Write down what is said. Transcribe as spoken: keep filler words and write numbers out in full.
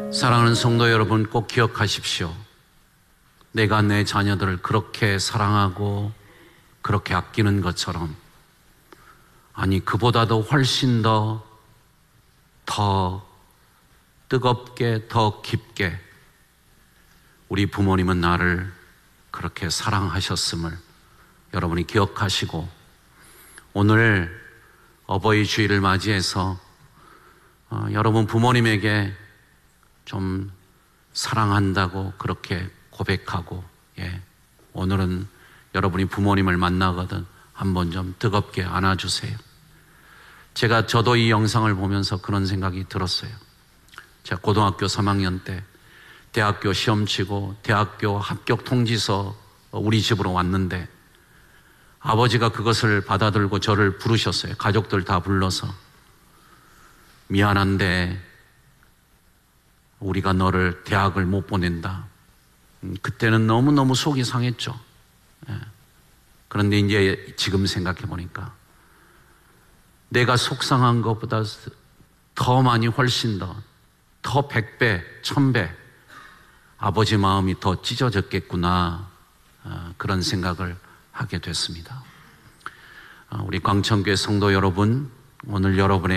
사랑하는 성도 여러분, 꼭 기억하십시오. 내가 내 자녀들을 그렇게 사랑하고 그렇게 아끼는 것처럼, 아니 그보다도 훨씬 더, 더 뜨겁게, 더 깊게 우리 부모님은 나를 그렇게 사랑하셨음을 여러분이 기억하시고, 오늘 어버이 주일을 맞이해서 어, 여러분 부모님에게 좀 사랑한다고 그렇게 고백하고, 예, 오늘은 여러분이 부모님을 만나거든 한번 좀 뜨겁게 안아주세요. 제가 저도 이 영상을 보면서 그런 생각이 들었어요. 제가 고등학교 삼 학년 때 대학교 시험 치고 대학교 합격 통지서 우리 집으로 왔는데, 아버지가 그것을 받아들고 저를 부르셨어요. 가족들 다 불러서. 미안한데 우리가 너를 대학을 못 보낸다. 그때는 너무너무 속이 상했죠. 예. 그런데 이제 지금 생각해 보니까 내가 속상한 것보다 더 많이, 훨씬 더, 더 백배, 천배 아버지 마음이 더 찢어졌겠구나, 어, 그런 생각을 하게 됐습니다. 어, 우리 광천교회 성도 여러분, 오늘 여러분의